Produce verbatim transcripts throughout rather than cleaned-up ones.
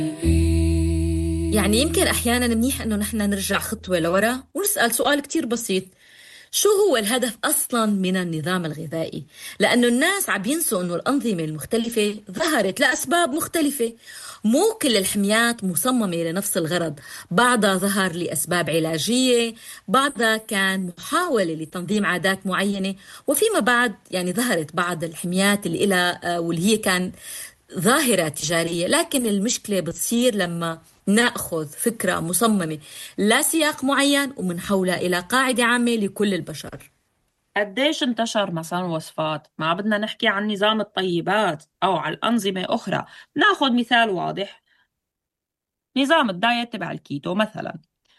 يعني يمكن أحيانا منيح إنه نحن نرجع خطوة لورا ونسأل سؤال كتير بسيط: شو هو الهدف أصلا من النظام الغذائي؟ لأنه الناس عم ينسوا إنه الأنظمة المختلفة ظهرت لأسباب مختلفة. مو كل الحميات مصممة لنفس الغرض، بعضها ظهر لأسباب علاجية، بعضها كان محاولة لتنظيم عادات معينة، وفيما بعد يعني ظهرت بعض الحميات اللي إلها آه، واللي هي كان ظاهرة تجارية. لكن المشكلة بتصير لما نأخذ فكرة مصممة لا سياق معين ومنحولها إلى قاعدة عامة لكل البشر. قديش انتشر مثلا وصفات، ما بدنا نحكي عن نظام الطيبات أو عن أنظمة أخرى. ناخذ مثال واضح: نظام الدايت تبع الكيتو مثلا.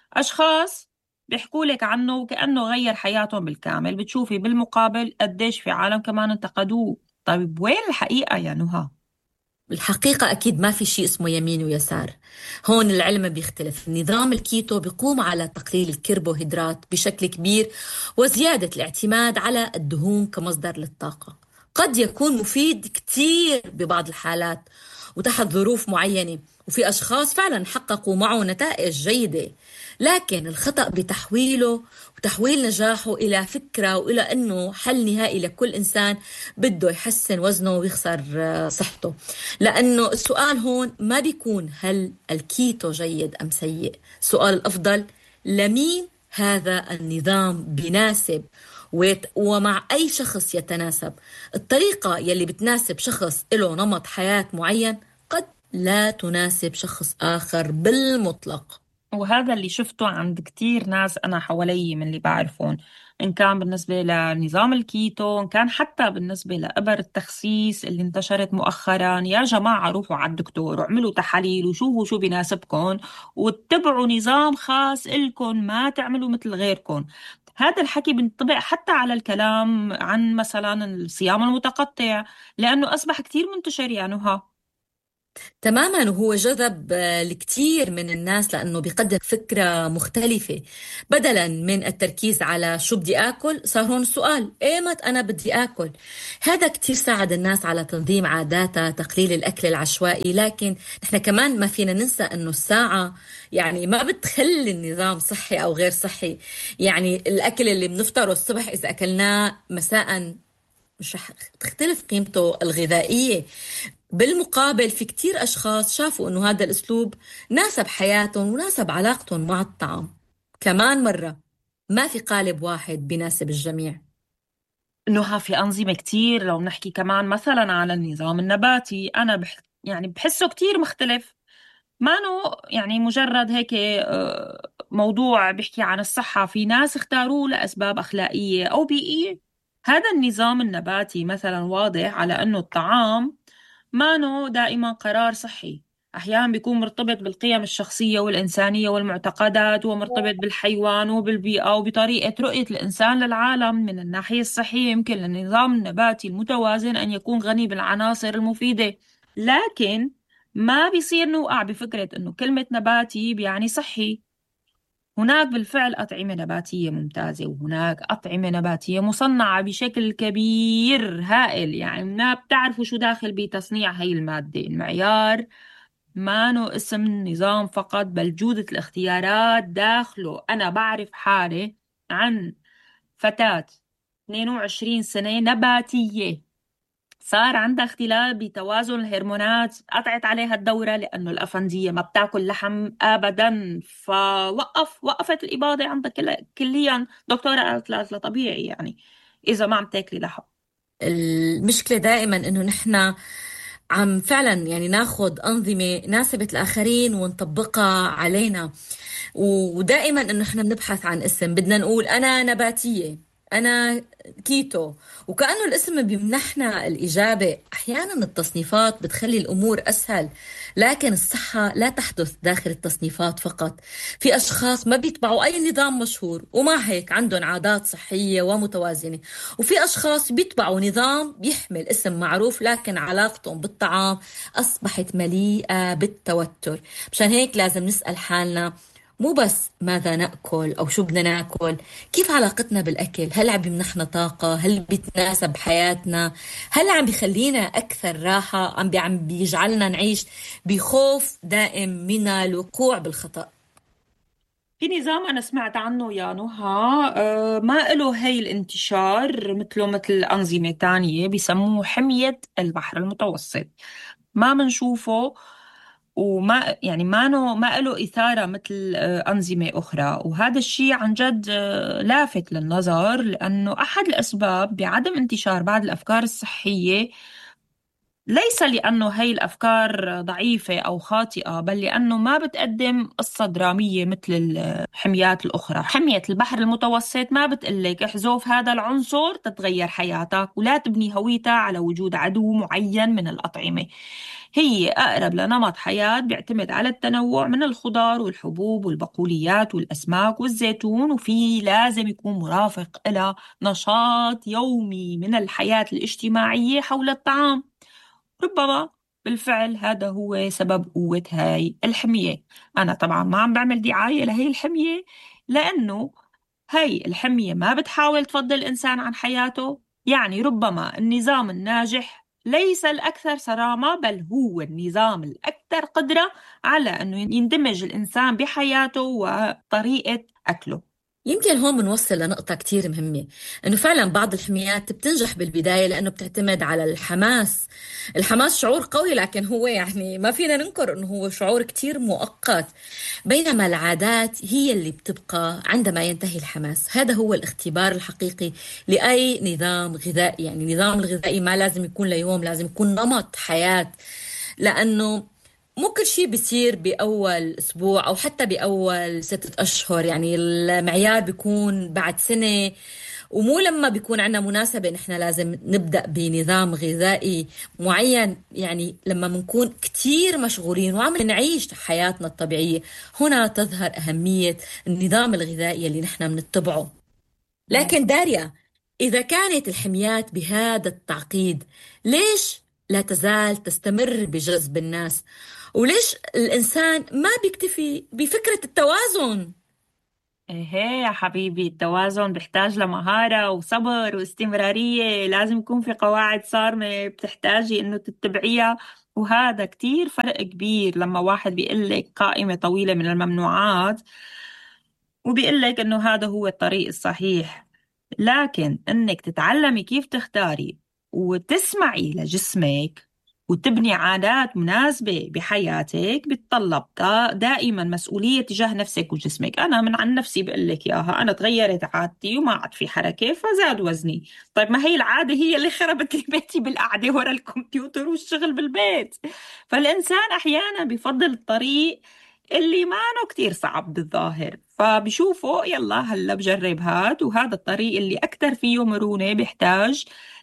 أشخاص بيحكوا لك عنه وكأنه غير حياتهم بالكامل، بتشوفي بالمقابل قديش في عالم كمان انتقدوه. طيب وين الحقيقة يا نهى؟ الحقيقة أكيد ما في شيء اسمه يمين ويسار. هون العلم بيختلف. النظام الكيتو بيقوم على تقليل الكربوهيدرات بشكل كبير وزيادة الاعتماد على الدهون كمصدر للطاقة. قد يكون مفيد كتير ببعض الحالات وتحت ظروف معينة، وفي أشخاص فعلا حققوا معه نتائج جيدة. لكن الخطأ بتحويله وتحويل نجاحه إلى فكرة وإلى أنه حل نهائي لكل إنسان بده يحسن وزنه ويخسر آه، صحته. لأنه السؤال هون ما بيكون هل الكيتو جيد أم سيء، السؤال الأفضل لمين هذا النظام بيناسب، ويت- ومع أي شخص يتناسب. الطريقة يلي بتناسب شخص له نمط حياة معين قد لا تناسب شخص آخر بالمطلق. وهذا اللي شفته عند كتير ناس أنا حوالي من اللي بعرفهم، إن كان بالنسبة لنظام الكيتو، إن كان حتى بالنسبة لإبر التخسيس اللي انتشرت مؤخرا. يا جماعة روحوا على الدكتور واعملوا تحاليل وشوفوا شو بيناسبكم واتبعوا نظام خاص إلكم، ما تعملوا مثل غيركم. هذا الحكي بينطبق حتى على الكلام عن مثلا الصيام المتقطع، لأنه أصبح كتير منتشر يا نهى. تماما، وهو جذب آه، الكثير من الناس لأنه بيقدم فكرة مختلفة. بدلا من التركيز على شو بدي آكل، صار هون السؤال إيمت أنا بدي آكل. هذا كثير ساعد الناس على تنظيم عاداتها، تقليل الأكل العشوائي. لكن نحن كمان ما فينا ننسى أنه الساعة يعني ما بتخلي النظام صحي أو غير صحي. يعني الأكل اللي بنفطره الصبح إذا أكلناه مساء مش رح تختلف قيمته الغذائية. بالمقابل في كتير أشخاص شافوا أنه هذا الأسلوب ناسب حياتهم وناسب علاقتهم مع الطعام. كمان مرة، ما في قالب واحد بيناسب الجميع. إنه في أنظمة كتير. لو نحكي كمان مثلا على النظام النباتي، أنا بح يعني بحسه كتير مختلف. ما نو يعني مجرد هيك آه، موضوع بيحكي عن الصحة. في ناس اختاروه لأسباب أخلاقية أو بيئية. هذا النظام النباتي مثلا واضح على أنه الطعام ما نو دائما قرار صحي. أحيانا بيكون مرتبط بالقيم الشخصية والإنسانية والمعتقدات، ومرتبط بالحيوان وبالبيئة وبطريقة رؤية الإنسان للعالم. من الناحية الصحية يمكن للنظام النباتي المتوازن أن يكون غني بالعناصر المفيدة، لكن ما بيصير نوقع بفكرة إنه كلمة نباتي بيعني صحي. هناك بالفعل أطعمة نباتية ممتازة، وهناك أطعمة نباتية مصنعة بشكل كبير هائل. يعني ما بتعرفوا شو داخل بتصنيع هاي المادة. المعيار ما نو اسم النظام فقط، بل جودة الاختيارات داخله. أنا بعرف حالة عن فتاة اثنين وعشرين سنة نباتية، صار عندها اختلال بتوازن الهرمونات، قطعت عليها الدورة لأنه الأفندية ما بتاكل لحم أبدا، فوقف وقفت الإباضة عندها كل- كليا. دكتورة قالت لها لا طبيعي يعني إذا ما عم تاكلي لحم. المشكلة دائما إنه نحن عم فعلا يعني ناخد أنظمة ناسبت الآخرين ونطبقها علينا. ودائما انه احنا بنبحث عن اسم، بدنا نقول انا نباتية، انا كيتو، وكأنه الاسم بيمنحنا الإجابة. أحيانا التصنيفات بتخلي الأمور أسهل، لكن الصحة لا تحدث داخل التصنيفات فقط. في أشخاص ما بيتبعوا أي نظام مشهور ومع هيك عندهم عادات صحية ومتوازنة، وفي أشخاص بيتبعوا نظام بيحمل اسم معروف لكن علاقتهم بالطعام أصبحت مليئة بالتوتر. مشان هيك لازم نسأل حالنا: مو بس ماذا نأكل أو شو بدنا ناكل، كيف علاقتنا بالأكل؟ هل عم بيمنحنا طاقة؟ هل بيتناسب حياتنا؟ هل عم بيخلينا أكثر راحة؟ عم بي عم بيجعلنا نعيش بخوف دائم من الوقوع بالخطأ؟ في نظام أنا سمعت عنه يا نهى، آه، ما إله هي الانتشار مثله مثل أنظمة تانية، بيسموه حمية البحر المتوسط. ما منشوفه، وما يعني ما نو ما له إثارة مثل آه، أنظمة أخرى. وهذا الشيء عن جد آه، لافت للنظر، لأنه أحد الأسباب بعدم انتشار بعض الأفكار الصحية ليس لأنه هي الأفكار ضعيفة أو خاطئة، بل لأنه ما بتقدم قصة درامية مثل الحميات الأخرى. حمية البحر المتوسط ما بتقلك احذف هذا العنصر تتغير حياتك، ولا تبني هويتها على وجود عدو معين من الأطعمة. هي أقرب لنمط حياة بيعتمد على التنوع من الخضار والحبوب والبقوليات والأسماك والزيتون، وفي لازم يكون مرافق إلى نشاط يومي من الحياة الاجتماعية حول الطعام. ربما بالفعل هذا هو سبب قوة هاي الحمية. أنا طبعا ما عم بعمل دعاية لهي الحمية، لأنه هاي الحمية ما بتحاول تفضل الإنسان عن حياته. يعني ربما النظام الناجح ليس الأكثر صرامة، بل هو النظام الأكثر قدرة على أنه يندمج الإنسان بحياته وطريقة أكله. يمكن هون بنوصل لنقطة كتير مهمة، إنه فعلا بعض الحميات بتنجح بالبداية لأنه بتعتمد على الحماس. الحماس شعور قوي، لكن هو يعني ما فينا ننكر إنه هو شعور كتير مؤقت، بينما العادات هي اللي بتبقى عندما ينتهي الحماس. هذا هو الاختبار الحقيقي لأي نظام غذائي. يعني النظام الغذائي ما لازم يكون ليوم، لازم يكون نمط حياة، لأنه مو كل شيء بيصير بأول أسبوع أو حتى بأول ستة أشهر. يعني المعيار بيكون بعد سنة، ومو لما بيكون عندنا مناسبة نحن لازم نبدأ بنظام غذائي معين. يعني لما بنكون كتير مشغولين وعم نعيش حياتنا الطبيعية، هنا تظهر أهمية النظام الغذائي اللي نحن بنتبعه. لكن داريا، إذا كانت الحميات بهذا التعقيد، ليش لا تزال تستمر بجذب الناس؟ وليش الإنسان ما بيكتفي بفكرة التوازن؟ ايه يا حبيبي، التوازن بيحتاج لمهارة وصبر واستمرارية. لازم يكون في قواعد صارمة بتحتاجي انه تتبعيها، وهذا كتير فرق كبير لما واحد بيقلك قائمة طويلة من الممنوعات وبيقلك انه هذا هو الطريق الصحيح. لكن انك تتعلمي كيف تختاري وتسمعي لجسمك وتبني عادات مناسبة بحياتك بتطلب دا- دائما مسؤولية تجاه نفسك وجسمك. أنا من عن نفسي بقول لك إياها، أنا تغيرت عادتي وما عاد في حركة فزاد وزني. طيب ما هي العادة هي اللي خربت لي بيتي بالقعدة ورا الكمبيوتر والشغل بالبيت. فالإنسان أحيانا بفضل الطريق اللي ما انه كتير صعب بالظاهر، فبشوفه يلا هلا بجرب هاد. وهذا الطريق اللي أكتر فيه مرونة بيحتاج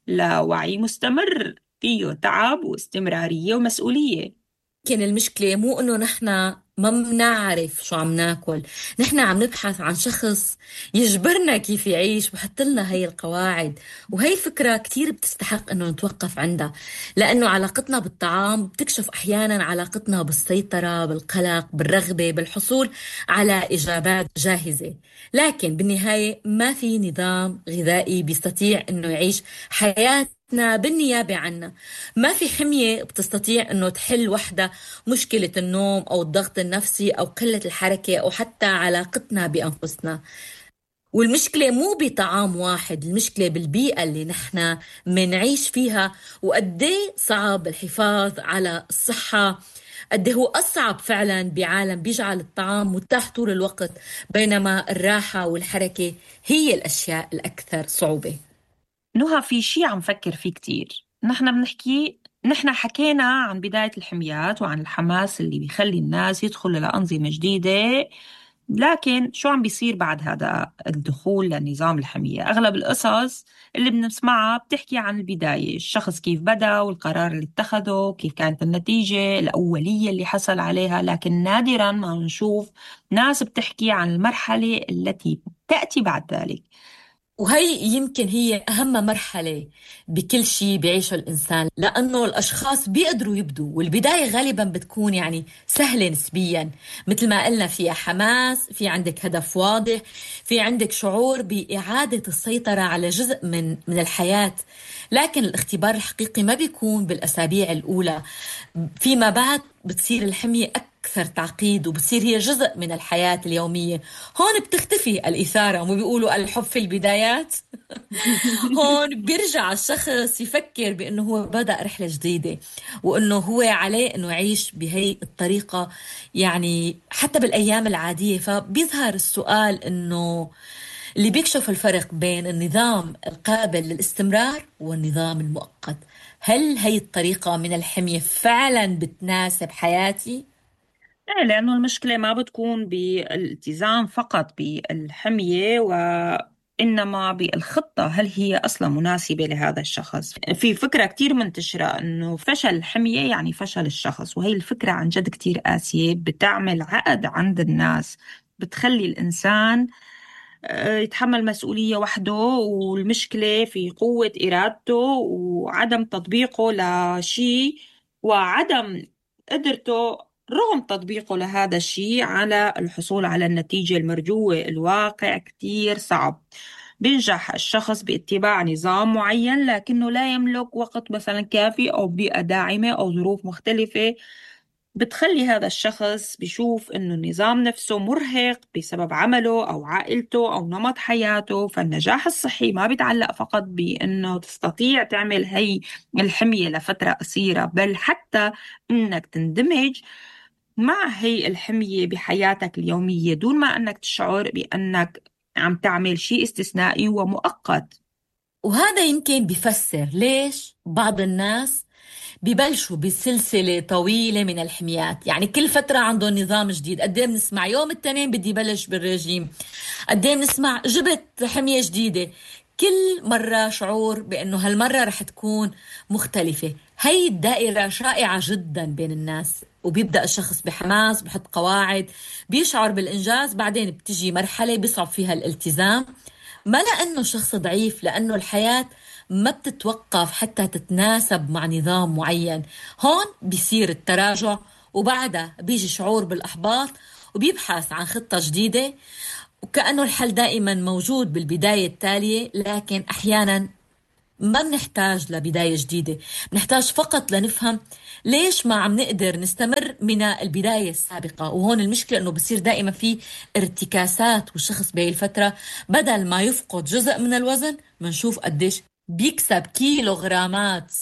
لوعي مستمر، فيه تعب واستمرارية ومسؤولية. يمكن المشكلة مو إنه نحن ما بنعرف شو عم ناكل، نحن عم نبحث عن شخص يجبرنا كيف يعيش وحط لنا هي القواعد. وهي الفكرة كتير بتستحق إنه نتوقف عندها، لأنه علاقتنا بالطعام بتكشف أحيانا علاقتنا بالسيطرة، بالقلق، بالرغبة، بالحصول على إجابات جاهزة. لكن بالنهاية ما في نظام غذائي بيستطيع إنه يعيش حياة بالنيابة عنا. ما في حمية بتستطيع أنه تحل وحدة مشكلة النوم أو الضغط النفسي أو قلة الحركة أو حتى علاقتنا بأنفسنا. والمشكلة مو بطعام واحد، المشكلة بالبيئة اللي نحن منعيش فيها، وقديه صعب الحفاظ على الصحة. قد هو أصعب فعلا بعالم بيجعل الطعام متاح طول الوقت، بينما الراحة والحركة هي الأشياء الأكثر صعوبة. نهى، في شي عم فكر فيه كتير. نحن بنحكي نحن حكينا عن بداية الحميات وعن الحماس اللي بيخلي الناس يدخلوا لأنظمة جديدة، لكن شو عم بيصير بعد هذا الدخول لنظام الحمية؟ أغلب القصص اللي بنسمعها بتحكي عن البداية، الشخص كيف بدأ والقرار اللي اتخذه، كيف كانت النتيجة الأولية اللي حصل عليها. لكن نادرا ما نشوف ناس بتحكي عن المرحلة التي تأتي بعد ذلك. وهي يمكن هي أهم مرحلة بكل شيء بيعيشه الإنسان، لأنه الأشخاص بيقدروا يبدوا، والبداية غالبا بتكون يعني سهلة نسبيا. مثل ما قلنا، فيها حماس، في عندك هدف واضح، في عندك شعور بإعادة السيطرة على جزء من من الحياة. لكن الاختبار الحقيقي ما بيكون بالأسابيع الأولى. فيما بعد بتصير الحمية أكثر تعقيد، وبتصير هي جزء من الحياة اليومية. هون بتختفي الإثارة، مو بيقولوا الحب في البدايات. هون بيرجع الشخص يفكر بأنه هو بدأ رحلة جديدة، وأنه هو عليه أنه يعيش بهي الطريقة، يعني حتى بالأيام العادية. فبيظهر السؤال أنه اللي بيكشف الفرق بين النظام القابل للاستمرار والنظام المؤقت. هل هي الطريقة من الحمية فعلا بتناسب حياتي؟ إيه، لأنه المشكلة ما بتكون بالالتزام فقط بالحمية، وإنما بالخطة. هل هي أصلا مناسبة لهذا الشخص؟ في فكرة كتير منتشرة إنه فشل الحمية يعني فشل الشخص، وهي الفكرة عن جد كتير قاسية، بتعمل عقد عند الناس، بتخلي الإنسان آه، يتحمل مسؤولية وحده، والمشكلة في قوة إرادته وعدم تطبيقه لشيء، وعدم قدرته رغم تطبيقه لهذا الشيء على الحصول على النتيجة المرجوة. الواقع كتير صعب. بينجح الشخص باتباع نظام معين، لكنه لا يملك وقت مثلا كافي أو بيئة داعمة أو ظروف مختلفة بتخلي هذا الشخص بيشوف إنه النظام نفسه مرهق بسبب عمله أو عائلته أو نمط حياته. فالنجاح الصحي ما بيتعلق فقط بإنه تستطيع تعمل هي الحمية لفترة قصيرة، بل حتى إنك تندمج مع هي الحمية بحياتك اليومية دون ما أنك تشعر بأنك عم تعمل شيء استثنائي ومؤقت. وهذا يمكن بيفسر ليش بعض الناس ببلشوا بسلسلة طويلة من الحميات. يعني كل فترة عندهم نظام جديد. قد ايه بنسمع يوم التنين بدي بلش بالرجيم، قد ايه بنسمع جبت حمية جديدة. كل مرة شعور بأنه هالمرة رح تكون مختلفة. هي الدائرة شائعة جدا بين الناس، وبيبدأ الشخص بحماس، بحط قواعد، بيشعر بالإنجاز، بعدين بتجي مرحلة بيصعب فيها الالتزام. ما لأنه شخص ضعيف، لأنه الحياة ما بتتوقف حتى تتناسب مع نظام معين. هون بيصير التراجع، وبعدها بيجي شعور بالإحباط، وبيبحث عن خطة جديدة، وكأنه الحل دائما موجود بالبداية التالية. لكن أحيانا ما بنحتاج لبداية جديدة، بنحتاج فقط لنفهم ليش ما عم نقدر نستمر من البداية السابقة. وهون المشكلة أنه بصير دائما في ارتكاسات، والشخص بهي الفترة بدل ما يفقد جزء من الوزن بنشوف قديش بيكسب كيلوغرامات.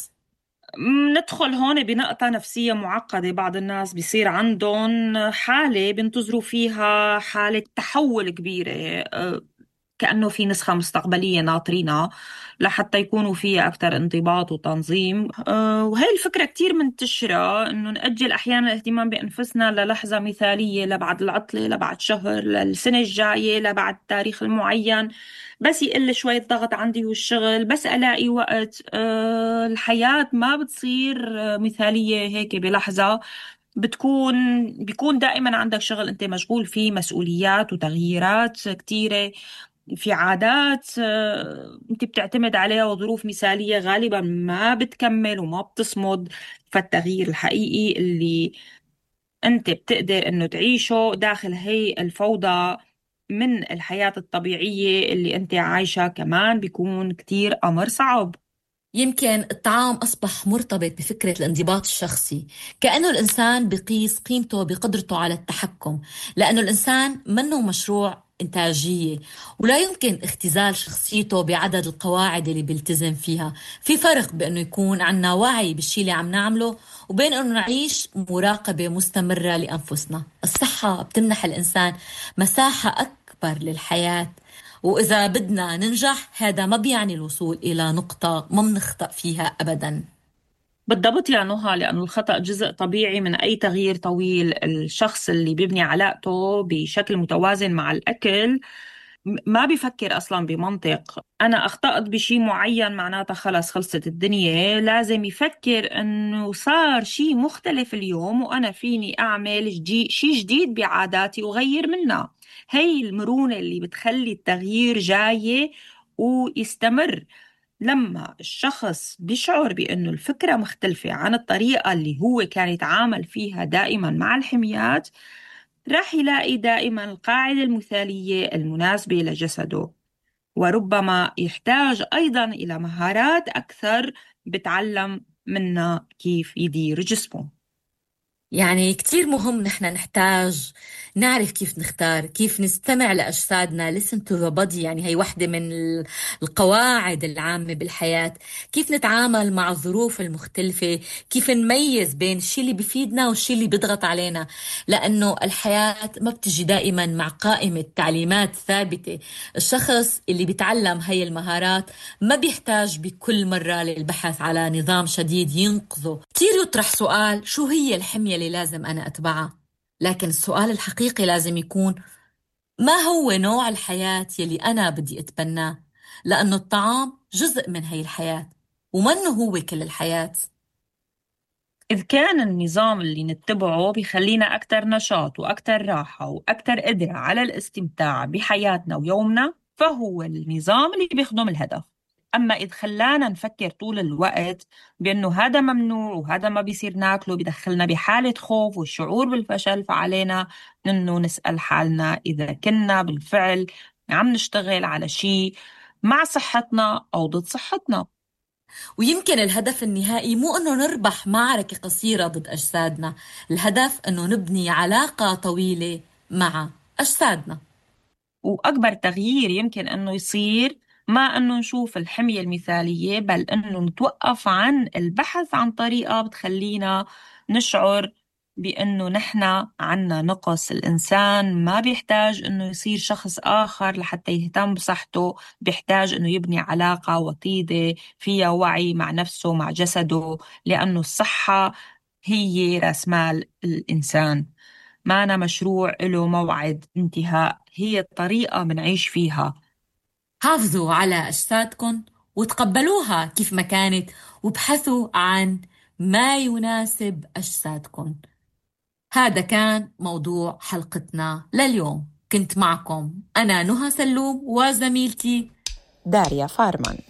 ندخل هون بنقطة نفسية معقدة. بعض الناس بيصير عندهم حالة بينتظروا فيها حالة تحول كبيرة، أه، كأنه في نسخة مستقبلية ناطرينها لحتى يكونوا فيها أكثر انضباط وتنظيم. أه، وهي الفكرة كتير منتشرة، إنه نأجل أحيانا الاهتمام بأنفسنا للحظة مثالية، لبعد العطلة، لبعد شهر، للسنة الجاية، لبعد التاريخ المعين. بس يقل شوية ضغط عندي والشغل، بس ألاقي وقت. أه الحياة ما بتصير آه، مثالية هيك بلحظة. بتكون بيكون دائما عندك شغل انت مشغول فيه، مسؤوليات وتغييرات كتيرة، في عادات آه، انت بتعتمد عليها، وظروف مثالية غالبا ما بتكمل وما بتصمد. فالتغيير الحقيقي اللي انت بتقدر انه تعيشه داخل هي الفوضى من الحياة الطبيعية اللي انت عايشة كمان بيكون كتير أمر صعب. يمكن الطعام أصبح مرتبط بفكرة الانضباط الشخصي، كأنه الإنسان بقيس قيمته بقدرته على التحكم. لأنه الإنسان منه مشروع إنتاجية، ولا يمكن اختزال شخصيته بعدد القواعد اللي بيلتزم فيها. في فرق بأنه يكون عنا وعي بالشي اللي عم نعمله، وبين أنه نعيش مراقبة مستمرة لأنفسنا. الصحة بتمنح الإنسان مساحة أكبر للحياة، وإذا بدنا ننجح هذا ما بيعني الوصول إلى نقطة ما بنخطأ فيها أبدا. بالضبط يا نهى، لأن الخطأ جزء طبيعي من أي تغيير طويل. الشخص اللي بيبني علاقته بشكل متوازن مع الأكل م- ما بيفكر أصلا بمنطق أنا أخطأت بشي معين معناتها خلص خلصت الدنيا. لازم يفكر أنه صار شي مختلف اليوم، وأنا فيني أعمل جديد، شي جديد بعاداتي وغير منها. هي المرونة اللي بتخلي التغيير جاي ويستمر. لما الشخص بيشعر بأنه الفكرة مختلفة عن الطريقة اللي هو كان يتعامل فيها دائما مع الحميات، راح يلاقي دائما القاعدة المثالية المناسبة لجسده، وربما يحتاج أيضا إلى مهارات أكثر بتعلم منها كيف يدير جسمه. يعني كتير مهم نحن نحتاج نعرف كيف نختار، كيف نستمع لأجسادنا. listen to the body، يعني هي واحدة من ال- القواعد العامة بالحياة. كيف نتعامل مع الظروف المختلفة، كيف نميز بين الشيء اللي بيفيدنا والشيء اللي بيضغط علينا، لأنه الحياة ما بتجي دائما مع قائمة تعليمات ثابتة. الشخص اللي بيتعلم هاي المهارات ما بيحتاج بكل مرة للبحث على نظام شديد ينقذه. كتير يطرح سؤال: شو هي الحمية اللي لازم أنا أتبعها؟ لكن السؤال الحقيقي لازم يكون: ما هو نوع الحياة يلي أنا بدي أتبناه؟ لأنه الطعام جزء من هاي الحياة، ومنه هو كل الحياة. إذ كان النظام اللي نتبعه بيخلينا أكثر نشاط وأكثر راحة وأكثر قدرة على الاستمتاع بحياتنا ويومنا، فهو النظام اللي بيخدم الهدف. أما إذ خلانا نفكر طول الوقت بأنه هذا ممنوع وهذا ما بيصير ناكله، بدخلنا بحالة خوف والشعور بالفشل، فعلينا أنه نسأل حالنا إذا كنا بالفعل عم نشتغل على شيء مع صحتنا أو ضد صحتنا. ويمكن الهدف النهائي مو أنه نربح معركة قصيرة ضد أجسادنا، الهدف أنه نبني علاقة طويلة مع أجسادنا. وأكبر تغيير يمكن أنه يصير ما أنه نشوف الحمية المثالية، بل أنه نتوقف عن البحث عن طريقة بتخلينا نشعر بأنه نحن عنا نقص. الإنسان ما بيحتاج أنه يصير شخص آخر لحتى يهتم بصحته، بيحتاج أنه يبني علاقة وطيدة فيها وعي مع نفسه مع جسده، لأنه الصحة هي رأس مال الإنسان، معنا مشروع له موعد انتهاء، هي الطريقة منعيش فيها. حافظوا على أجسادكم وتقبلوها كيف ما كانت، وابحثوا عن ما يناسب أجسادكم. هذا كان موضوع حلقتنا لليوم. كنت معكم أنا نهى سلوم وزميلتي داريا فارمان.